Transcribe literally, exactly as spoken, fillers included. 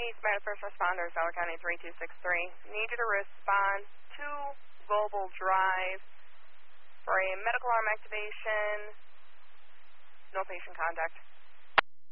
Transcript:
Eastbound First Responders, Dollar County three two six three. Need you to respond to Global Drive for a medical arm activation. No patient contact.